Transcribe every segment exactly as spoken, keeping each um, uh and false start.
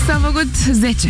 S-a făcut zece.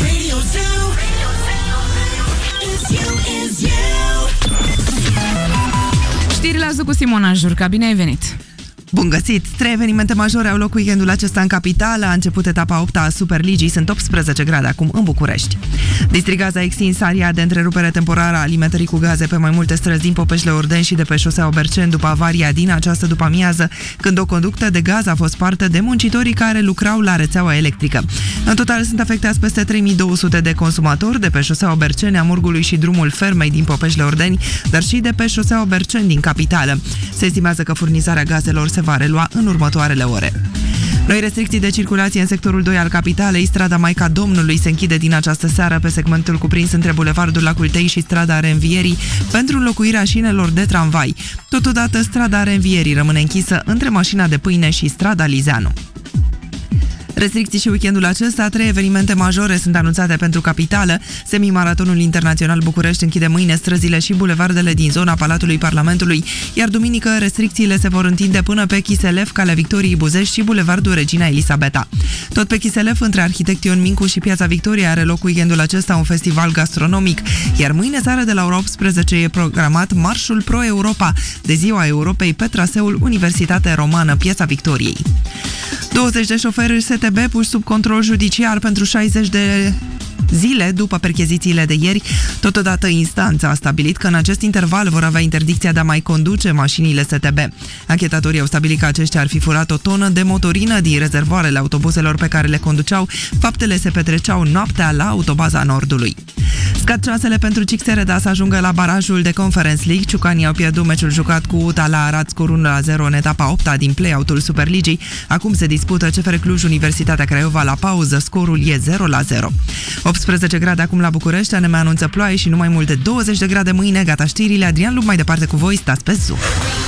Știrile azi cu Simona Jurca. Bine ai venit! Bun găsit! Trei evenimente majore au loc weekendul acesta în capitală. A început etapa opta a Superligii, sunt optsprezece grade acum în București. Distrigaza a extins aria de întrerupere temporară a alimentării cu gaze pe mai multe străzi din Popeșle Ordeni și de pe șosea Oberceni după avaria din această după-amiază, când o conductă de gaz a fost spartă de muncitorii care lucrau la rețeaua electrică. În total sunt afectați peste trei mii două sute de consumatori de pe șosea Oberceni, a Murgului și drumul Fermei din Popeșle Ordeni, dar și de pe șosea Oberceni din capitală. Se estimează că furnizarea gazelor se va relua în următoarele ore. Noi restricții de circulație în sectorul doi al capitalei. Strada Maica Domnului se închide din această seară pe segmentul cuprins între bulevardul Lacultei și strada Reînvierii pentru înlocuirea șinelor de tramvai. Totodată, strada Reînvierii rămâne închisă între mașina de pâine și strada Lizeanu. Restricții și weekendul acesta, trei evenimente majore sunt anunțate pentru capitală. Semimaratonul internațional București închide mâine străzile și bulevardele din zona Palatului Parlamentului, iar duminică restricțiile se vor întinde până pe Chiselef, Calea Victoriei Buzești și bulevardul Regina Elisabeta. Tot pe Chiselef, între Arhitect Ion Mincu și Piața Victoriei, are loc weekendul acesta un festival gastronomic, iar mâine seară de la ora optsprezece e programat Marșul Pro Europa, de Ziua Europei pe traseul Universitate Romană, Piața Victoriei. douăzeci de șoferi S T B puși sub control judiciar pentru șaizeci de zile după perchezițiile de ieri. Totodată, instanța a stabilit că în acest interval vor avea interdicția de a mai conduce mașinile S T B. Anchetatorii au stabilit că aceștia ar fi furat o tonă de motorină din rezervoarele autobuzelor pe care le conduceau. Faptele se petreceau noaptea la Autobaza Nordului. Scad șansele pentru C X R D A să ajungă la barajul de Conference League. Ciucanii au pierdut meciul jucat cu U T A la Arad, scor unu la zero în etapa opta din play-out-ul Superligii. Acum se dispută C F R Cluj Universitatea Craiova la pauză, scorul e zero la zero. optsprezece grade acum la București, A N M anunță ploaie și nu mai mult de douăzeci de grade mâine. Gata știrile, Adrian Lup mai departe cu voi, stați pe Zoom.